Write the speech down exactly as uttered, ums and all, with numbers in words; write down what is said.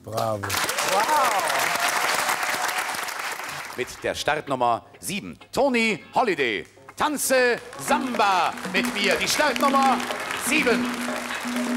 Bravo. Wow. Mit der Startnummer sieben, Toni Holiday. Tanze Samba mit mir, die Startnummer sieben.